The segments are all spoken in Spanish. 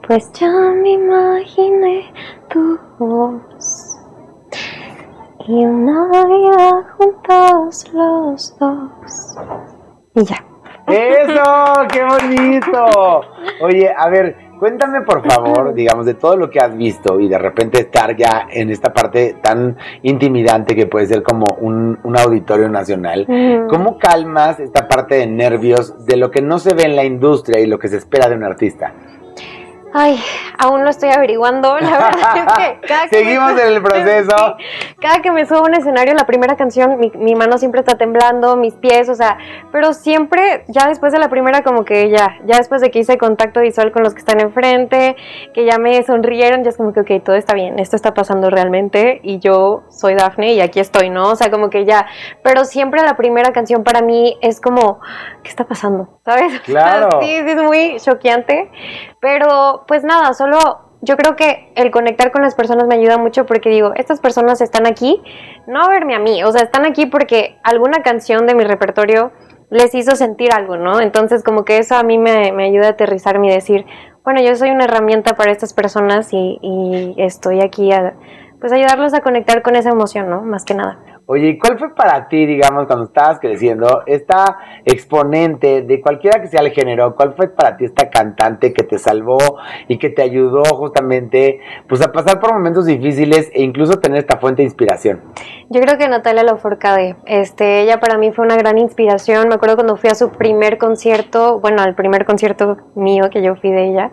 Pues ya me imaginé tu voz y una vida juntos los dos. Y ya. ¡Eso! ¡Qué bonito! Oye, a ver, cuéntame por favor, digamos, de todo lo que has visto y de repente estar ya en esta parte tan intimidante que puede ser como un auditorio nacional. ¿Cómo calmas esta parte de nervios de lo que no se ve en la industria y lo que se espera de un artista? Ay, aún lo estoy averiguando, la verdad es que seguimos en el proceso. Cada que me subo a un escenario, la primera canción, mi mano siempre está temblando, mis pies, o sea, pero siempre, ya después de la primera, como que ya después de que hice contacto visual con los que están enfrente, que ya me sonrieron, ya es como que, ok, todo está bien, esto está pasando realmente, y yo soy Dafne y aquí estoy, ¿no? O sea, como que ya, pero siempre la primera canción para mí es como, ¿qué está pasando? ¿Sabes? Claro. Sí, es muy choqueante, pero pues nada, solo yo creo que el conectar con las personas me ayuda mucho porque digo, estas personas están aquí no a verme a mí, o sea, están aquí porque alguna canción de mi repertorio les hizo sentir algo, ¿no? Entonces como que eso a mí me ayuda a aterrizarme y decir, bueno, yo soy una herramienta para estas personas y estoy aquí a pues ayudarlos a conectar con esa emoción, ¿no? Más que nada. Oye, ¿y cuál fue para ti, digamos, cuando estabas creciendo, esta exponente de cualquiera que sea el género, cuál fue para ti esta cantante que te salvó y que te ayudó justamente, pues, a pasar por momentos difíciles e incluso tener esta fuente de inspiración? Yo creo que Natalia Lafourcade, ella para mí fue una gran inspiración. Me acuerdo cuando fui a su primer concierto, bueno, al primer concierto mío que yo fui de ella,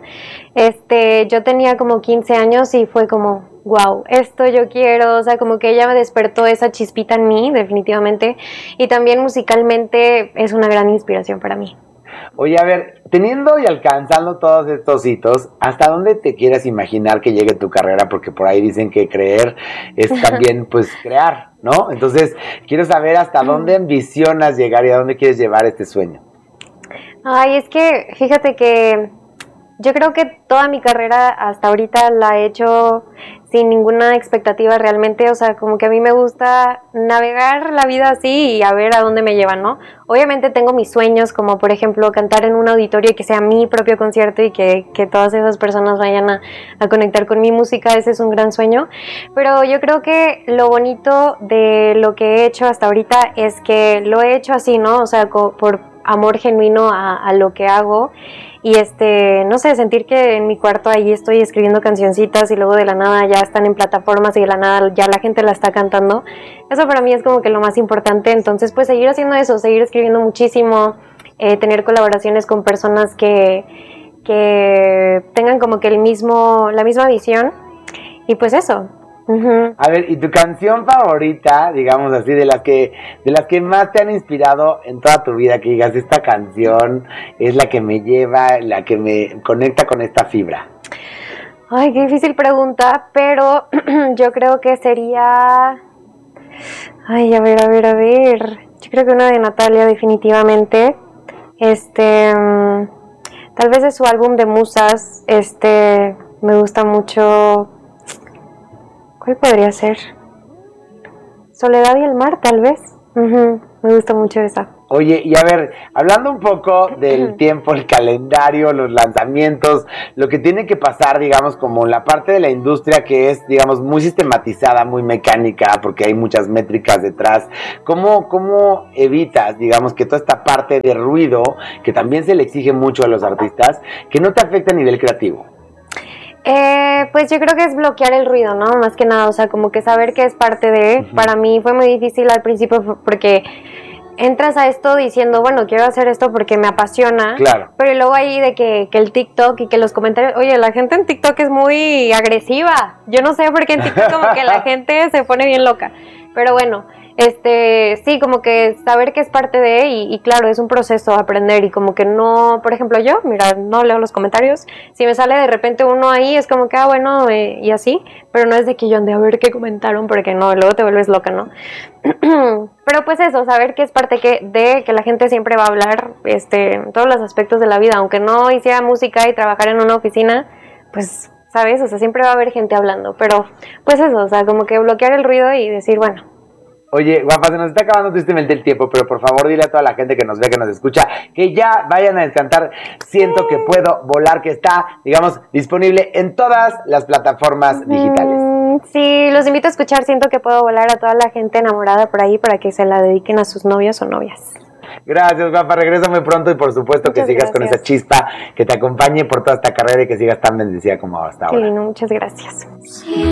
yo tenía como 15 años y fue como, wow, esto yo quiero, o sea, como que ella me despertó esa chispita en mí, definitivamente, y también musicalmente es una gran inspiración para mí. Oye, a ver, teniendo y alcanzando todos estos hitos, ¿hasta dónde te quieres imaginar que llegue tu carrera? Porque por ahí dicen que creer es también, pues, crear, ¿no? Entonces, quiero saber hasta dónde ambicionas llegar y a dónde quieres llevar este sueño. Ay, es que, fíjate que yo creo que toda mi carrera hasta ahorita la he hecho sin ninguna expectativa realmente, o sea, como que a mí me gusta navegar la vida así y a ver a dónde me lleva, ¿no? Obviamente tengo mis sueños, como por ejemplo cantar en un auditorio y que sea mi propio concierto y que todas esas personas vayan a conectar con mi música, ese es un gran sueño, pero yo creo que lo bonito de lo que he hecho hasta ahorita es que lo he hecho así, ¿no? O sea, por amor genuino a lo que hago. Y no sé, sentir que en mi cuarto ahí estoy escribiendo cancioncitas y luego de la nada ya están en plataformas y de la nada ya la gente la está cantando. Eso para mí es como que lo más importante. Entonces, pues seguir haciendo eso, seguir escribiendo muchísimo, tener colaboraciones con personas que tengan como que la misma visión. Y pues eso. Uh-huh. A ver, ¿y tu canción favorita, digamos así, de las que más te han inspirado en toda tu vida, que digas, esta canción es la que me lleva, la que me conecta con esta fibra? Ay, qué difícil pregunta, pero yo creo que sería... Ay, a ver. Yo creo que una de Natalia definitivamente. Tal vez de su álbum de Musas, me gusta mucho... ¿Cuál podría ser? Soledad y el mar, tal vez. Uh-huh. Me gusta mucho esa. Oye, y a ver, hablando un poco del tiempo, el calendario, los lanzamientos, lo que tiene que pasar, digamos, como la parte de la industria que es, digamos, muy sistematizada, muy mecánica, porque hay muchas métricas detrás. ¿Cómo evitas, digamos, que toda esta parte de ruido, que también se le exige mucho a los artistas, que no te afecte a nivel creativo? Pues yo creo que es bloquear el ruido, ¿no? Más que nada, o sea, como que saber que es parte de... Uh-huh. Para mí fue muy difícil al principio porque entras a esto diciendo, bueno, quiero hacer esto porque me apasiona. Claro. Pero luego ahí de que el TikTok y que los comentarios... Oye, la gente en TikTok es muy agresiva. Yo no sé por qué en TikTok como que la gente se pone bien loca. Pero bueno... sí, como que saber que es parte de y claro, es un proceso aprender y como que no, por ejemplo yo, mira, no leo los comentarios, si me sale de repente uno ahí es como que, bueno, y así, pero no es de que yo ande a ver qué comentaron porque no, luego te vuelves loca, ¿no? Pero pues eso, saber que es parte de que la gente siempre va a hablar, en todos los aspectos de la vida, aunque no hiciera música y trabajar en una oficina, pues, ¿sabes? O sea, siempre va a haber gente hablando, pero pues eso, o sea, como que bloquear el ruido y decir, bueno, Oye, guapa, se nos está acabando tristemente el tiempo, pero por favor dile a toda la gente que nos ve, que nos escucha, que ya vayan a descantar Siento que puedo volar, que está, digamos, disponible en todas las plataformas digitales. Sí, los invito a escuchar Siento que puedo volar a toda la gente enamorada por ahí para que se la dediquen a sus novios o novias. Gracias, guapa, regresa muy pronto y por supuesto Muchas que sigas gracias. con esa chispa, que te acompañe por toda esta carrera y que sigas tan bendecida como hasta ahora. Sí, no, muchas gracias.